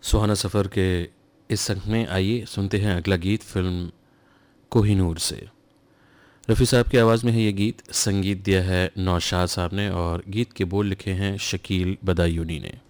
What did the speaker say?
सुहाना सफ़र के इस अंक में आइए सुनते हैं अगला गीत फिल्म कोहिनूर से। रफ़ी साहब की आवाज़ में है ये गीत, संगीत दिया है नौशाद साहब ने और गीत के बोल लिखे हैं शकील बदायूनी ने।